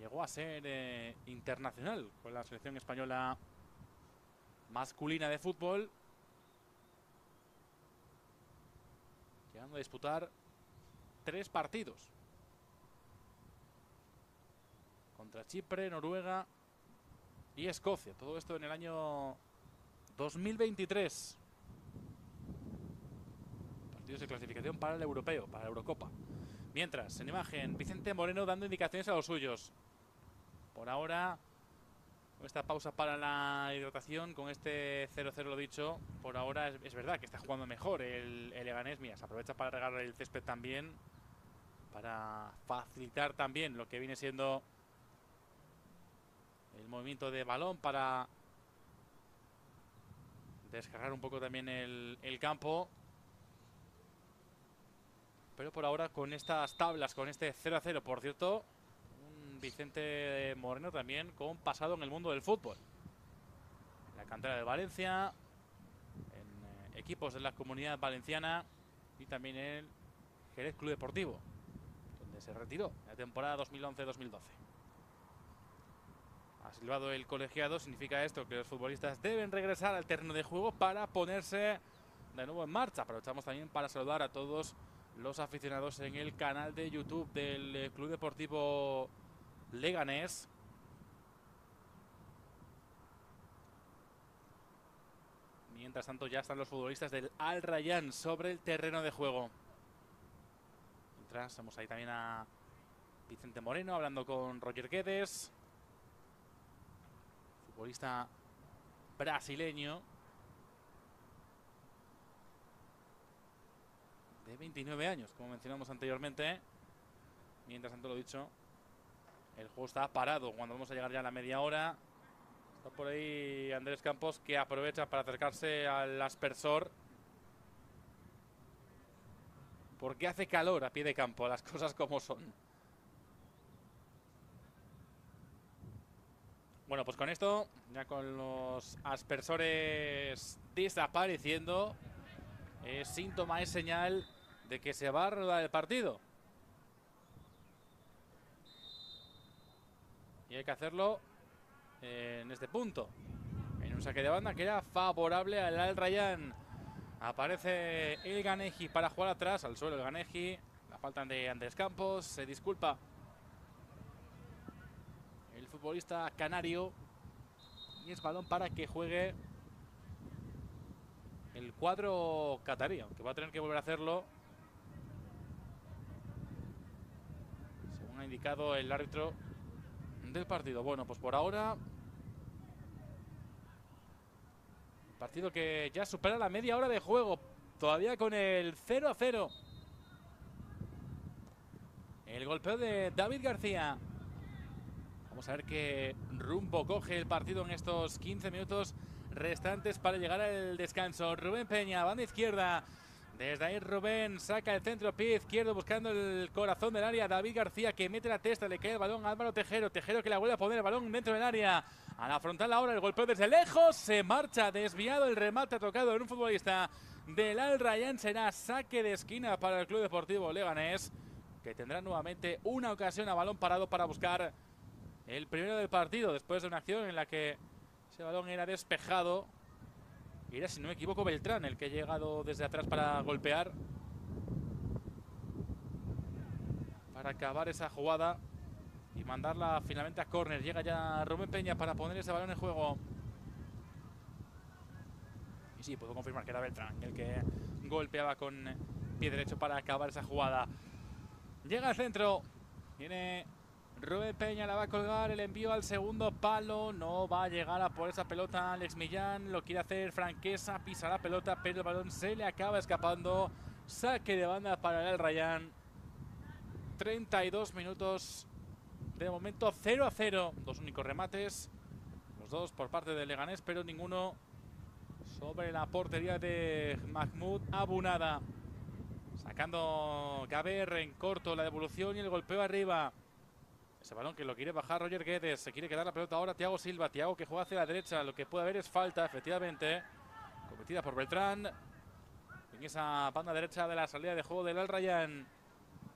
llegó a ser internacional con la selección española masculina de fútbol, llegando a disputar 3 partidos contra Chipre, Noruega y Escocia. Todo esto en el año 2023. Partidos de clasificación para el europeo, para la Eurocopa. Mientras, en imagen, Vicente Moreno dando indicaciones a los suyos. Por ahora, con esta pausa para la hidratación, con este 0-0 lo dicho, por ahora es verdad que está jugando mejor el Leganés. Mira, se aprovecha para regar el césped también, para facilitar también lo que viene siendo el movimiento de balón, para descargar un poco también el campo. Pero por ahora con estas tablas, con este 0-0, por cierto, un Vicente Moreno también con pasado en el mundo del fútbol. En la cantera de Valencia, en equipos de la Comunidad Valenciana y también en el Jerez Club Deportivo, donde se retiró en la temporada 2011-2012. Ha silbado el colegiado. Significa esto que los futbolistas deben regresar al terreno de juego para ponerse de nuevo en marcha. Aprovechamos también para saludar a todos los aficionados en el canal de YouTube del Club Deportivo Leganés. Mientras tanto ya están los futbolistas del Al Rayyan sobre el terreno de juego. Mientras vemos ahí también a Vicente Moreno hablando con Roger Guedes, futbolista brasileño de 29 años, como mencionamos anteriormente. Mientras tanto, lo dicho, el juego está parado cuando vamos a llegar ya a la media hora. Está por ahí Andrés Campos, que aprovecha para acercarse al aspersor, porque hace calor a pie de campo, las cosas como son. Bueno, pues con esto, ya con los aspersores desapareciendo, es síntoma, es señal de que se va a rodar el partido. Y hay que hacerlo en este punto, en un saque de banda que era favorable al Al Rayyan. Aparece el Ganeji para jugar atrás, al suelo el Ganeji. La falta de Andrés Campos, se disculpa el futbolista canario. Y es balón para que juegue el cuadro catarí, aunque va a tener que volver a hacerlo, según ha indicado el árbitro del partido. Bueno, pues por ahora, partido que ya supera la media hora de juego, todavía con el 0-0. El golpeo de David García. Vamos a ver qué rumbo coge el partido en estos 15 minutos restantes para llegar al descanso. Rubén Peña, banda izquierda. Desde ahí Rubén saca el centro, pie izquierdo, buscando el corazón del área. David García, que mete la testa, le cae el balón a Álvaro Tejero. Tejero, que la vuelve a poner el balón dentro del área. A la frontal ahora, el golpeo desde lejos. Se marcha, desviado el remate, ha tocado en un futbolista del Al Rayyan. Será saque de esquina para el Club Deportivo Leganés, que tendrá nuevamente una ocasión a balón parado para buscar el primero del partido, después de una acción en la que ese balón era despejado. Y era, si no me equivoco, Beltrán el que ha llegado desde atrás para golpear, para acabar esa jugada y mandarla finalmente a córner. Llega ya Rubén Peña para poner ese balón en juego. Y sí, puedo confirmar que era Beltrán el que golpeaba con pie derecho para acabar esa jugada. Llega al centro, viene Rubén Peña, la va a colgar, el envío al segundo palo, no va a llegar a por esa pelota Alex Millán, lo quiere hacer Franquesa, pisa la pelota, pero el balón se le acaba escapando. Saque de banda para el Al Rayyan. 32 minutos, de momento 0-0, dos únicos remates, los dos por parte del Leganés, pero ninguno sobre la portería de Mahmoud Abunada. Sacando Gaber en corto, la devolución y el golpeo arriba. Ese balón que lo quiere bajar Roger Guedes. Se quiere quedar la pelota ahora Thiago Silva. Thiago, que juega hacia la derecha. Lo que puede haber es falta, efectivamente, cometida por Beltrán en esa banda derecha de la salida de juego del Al Rayyan.